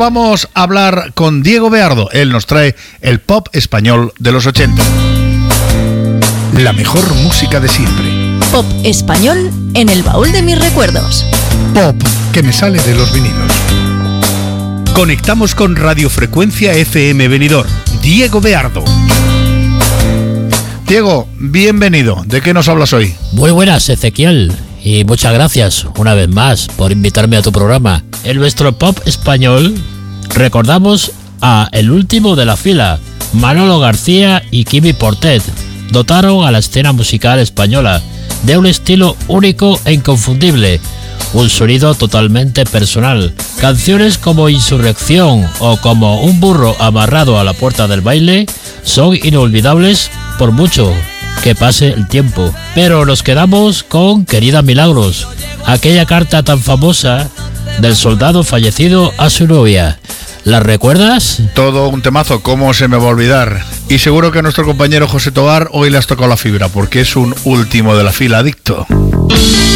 vamos a hablar con Diego Beardo. Él nos trae el pop español de los 80. La mejor música de siempre. Pop español en el baúl de mis recuerdos. Pop que me sale de los vinilos. Conectamos con Radiofrecuencia FM Benidorm. Diego Beardo. Diego, bienvenido. ¿De qué nos hablas hoy? Muy buenas, Ezequiel. Y muchas gracias, una vez más, por invitarme a tu programa. En nuestro pop español, recordamos a el último de la fila, Manolo García y Quimi Portet. Dotaron a la escena musical española de un estilo único e inconfundible, un sonido totalmente personal. Canciones como Insurrección o como Un burro amarrado a la puerta del baile son inolvidables por mucho que pase el tiempo. Pero nos quedamos con Querida Milagros, aquella carta tan famosa del soldado fallecido a su novia. ¿La recuerdas? Todo un temazo, ¿cómo se me va a olvidar? Y seguro que a nuestro compañero José Tobar hoy le has tocado la fibra, porque es un último de la fila adicto.